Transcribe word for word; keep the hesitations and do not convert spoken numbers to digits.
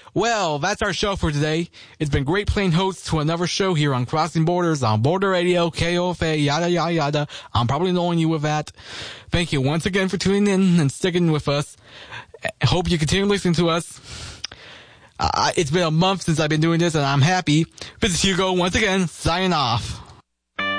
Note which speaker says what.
Speaker 1: Well, that's our show for today. It's been great playing host to another show here on Crossing Borders on Border Radio, K O F A, yada, yada, yada. I'm probably annoying you with that. Thank you once again for tuning in and sticking with us. I hope you continue listening to us. Uh, it's been a month since I've been doing this, and I'm happy. This is Hugo once again, signing off.